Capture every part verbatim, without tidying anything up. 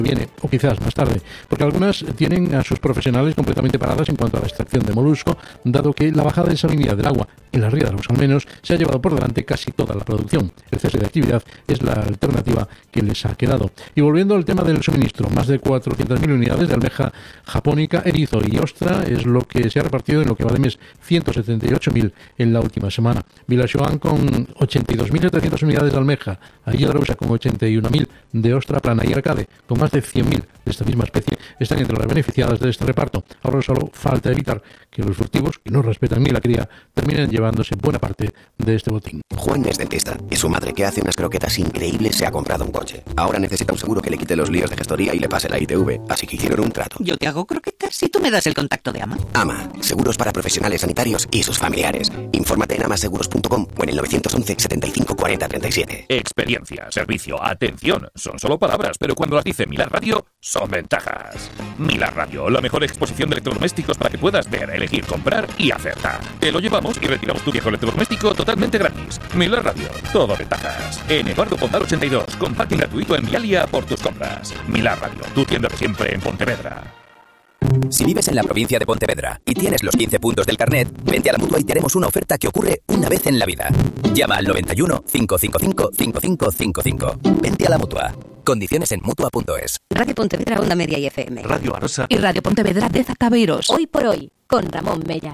viene, o quizás más tarde, porque algunas tienen a sus profesionales completamente paradas en cuanto a la extracción de molusco, dado que la bajada de salinidad del agua en la ría de los al menos se ha llevado por delante casi toda la producción. El cese de actividad es la alternativa que les ha quedado. Y volviendo al tema del suministro, más de cuatrocientas mil unidades de almeja japónica, erizo y ostra es lo que se ha repartido en lo que va de mes, ciento setenta y ocho mil en la última semana. Vilajoan con ochenta y dos mil setecientas unidades de almeja, Aguilarousa con ochenta y una mil de ostra plana y Arcade con más de cien mil de esta misma especie están entre las beneficiadas de este reparto. Ahora solo falta evitar que los furtivos, que no respetan ni la cría, terminen llevándose buena parte de este botín. Juan es dentista y su madre, que hace unas croquetas increíbles, se ha comprado un coche. Ahora necesita un seguro que le quite los líos de gestoría y le pase la I T V, así que hicieron un trato. Yo te hago croquetas si tú me das el contacto de AMA. AMA, seguros para profesionales sanitarios y sus familiares. Infórmate en amaseguros punto com o en el nueve once setenta y cinco cuarenta treinta y siete. Experiencia, servicio, atención, son solo palabras, pero cuando las dice Milar Radio, son ventajas. Milar Radio, la mejor exposición de electrodomésticos para que puedas ver, elegir, comprar y acertar. Te lo llevamos y retiramos tu viejo electrodoméstico totalmente gratis. Milar Radio, todo ventajas. En Eduardo Pondal ochenta y dos, con parking gratuito en Vialia por tus compras. Milar Radio, tu tienda de siempre en Pontevedra. Si vives en la provincia de Pontevedra y tienes los quince puntos del carnet, vente a la Mutua y tenemos una oferta que ocurre una vez en la vida. Llama al noventa y uno, cinco cinco cinco, cinco cinco cinco cinco. Vente a la Mutua. Condiciones en Mutua punto es. Radio Pontevedra, Onda Media y F M. Radio Arosa. Y Radio Pontevedra de Zacabeiros. Hoy por hoy, con Ramón Mella.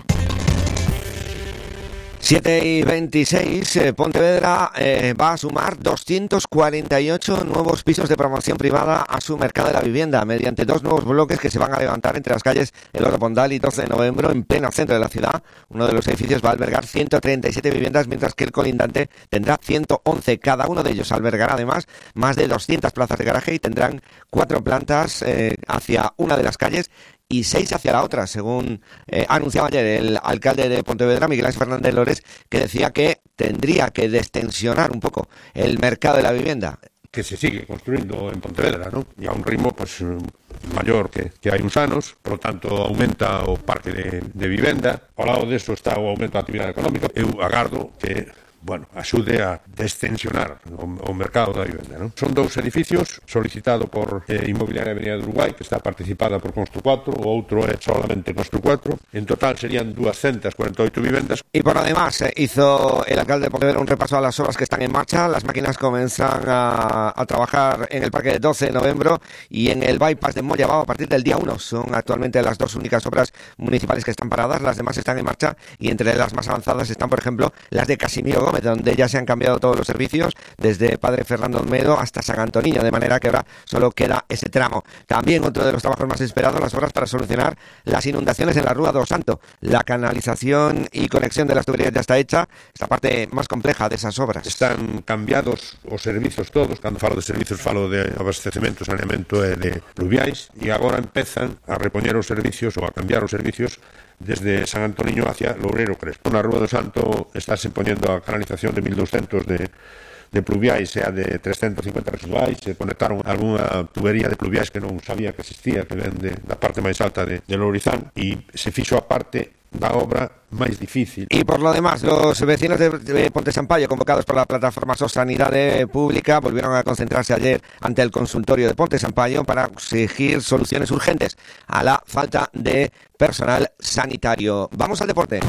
siete y veintiséis, eh, Pontevedra eh, va a sumar doscientos cuarenta y ocho nuevos pisos de promoción privada a su mercado de la vivienda, mediante dos nuevos bloques que se van a levantar entre las calles Eduardo Pondal y doce de noviembre, en pleno centro de la ciudad. Uno de los edificios va a albergar ciento treinta y siete viviendas, mientras que el colindante tendrá ciento once. Cada uno de ellos albergará además más de doscientas plazas de garaje y tendrán cuatro plantas eh, hacia una de las calles y seis hacia la otra, según eh, anunciaba ayer el alcalde de Pontevedra, Miguel Ángel Fernández Lores, que decía que tendría que destensionar un poco el mercado de la vivienda. Que se sigue construyendo en Pontevedra, ¿no? Y a un ritmo pues maior que, que hai uns anos, por lo tanto aumenta o parque de, de vivenda. Ao lado deso está o aumento da actividade económica. Eu agardo que bueno, axude a descensionar o, o mercado da vivenda, ¿no? Son dous edificios solicitado por eh, Inmobiliaria Avenida de Uruguai, que está participada por Constru cuatro, o outro é solamente Constru cuatro. En total serían doscientas cuarenta y ocho viviendas. Y por lo demás, eh, hizo el alcalde de Pontevedra un repaso a las obras que están en marcha. Las máquinas comienzan a, a trabajar en el parque de doce de noviembre y en el bypass de Mollabao a partir del día uno. Son actualmente las dos únicas obras municipales que están paradas, las demás están en marcha, y entre las más avanzadas están, por ejemplo, las de Casimiro Gómez, donde ya se han cambiado todos los servicios, desde Padre Fernando Olmedo hasta San Antoniño, de manera que ahora solo queda ese tramo. También otro de los trabajos más esperados, las obras para solucionar las inundaciones en la Rúa do Santo. La canalización y conexión de las tuberías ya está hecha, esta parte más compleja de esas obras. Están cambiados os servizos todos, cando falo de servizos falo de abastecemento, saneamento e de pluviais, e agora empezan a repoñer os servicios ou a cambiar os servicios desde San Antoniño hacia Loureiro Crespo. Na Rúa do Santo estáse poñendo a canalización de mil doscientos de, de pluviais e a de trescientos cincuenta residuais. Se conectaron algunha tubería de pluviais que non sabía que existía, que ven de, da parte máis alta de, de Lourizán, e se fixo a parte da obra máis difícil. Y por lo demás, los vecinos de, de Ponte Sampaio, convocados por la plataforma Sosanidade Pública, volvieron a concentrarse ayer ante el consultorio de Ponte Sampaio para exigir soluciones urgentes a la falta de personal sanitario. Vamos al deporte.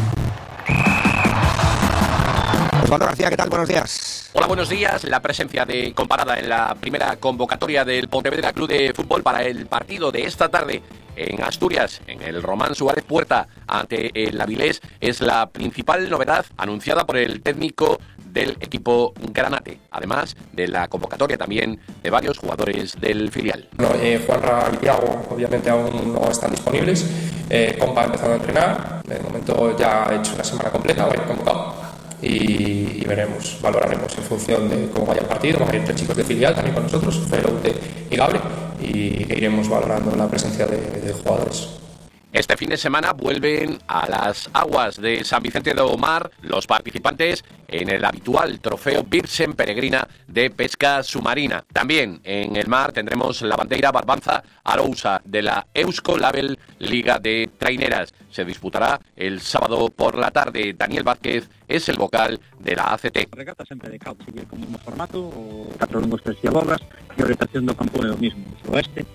Osvaldo García, ¿qué tal? Buenos días. Hola, buenos días. La presencia de comparada en la primera convocatoria del Pontevedra Club de Fútbol para el partido de esta tarde en Asturias, en el Román Suárez Puerta ante el Avilés, es la principal novedad anunciada por el técnico del equipo granate, además de la convocatoria también de varios jugadores del filial. No, eh, Juanra y Thiago obviamente aún no están disponibles. eh, Compa ha empezado a entrenar, de momento ya ha hecho una semana completa, va a ir convocado y, y veremos, valoraremos en función de cómo vaya el partido. Van a ir tres chicos de filial también con nosotros, Feroute y Gabriel, y iremos valorando la presencia de, de jugadores. Este fin de semana vuelven a las aguas de San Vicente de Omar los participantes en el habitual trofeo Birsen Peregrina de pesca submarina. También en el mar tendremos la bandera Barbanza Arousa de la Eusko Label Liga de Traineras. Se disputará el sábado por la tarde. Daniel Vázquez es el vocal de la A C T. A regata sempre de cabo, sigue con o mismo formato, o catro longos tres llabogas, e a orientación do campo é o mismo, oeste,